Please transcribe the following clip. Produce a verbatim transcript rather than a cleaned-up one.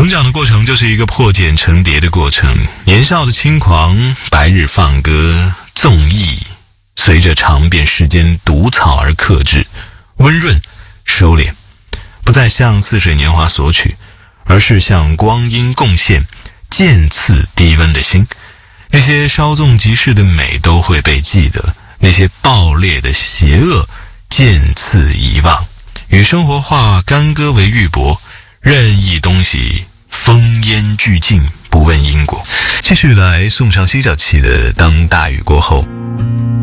成长的过程就是一个破茧成蝶的过程，年少的轻狂，白日放歌，纵意随着尝遍世间毒草而克制，温润收敛，不再向似水年华索取，而是向光阴贡献渐次低温的心。那些稍纵即逝的美都会被记得，那些爆裂的邪恶渐次遗忘。与生活化干戈为玉帛，任意东西烽烟俱尽，不问因果。继续来送上西小琪的当大雨过后。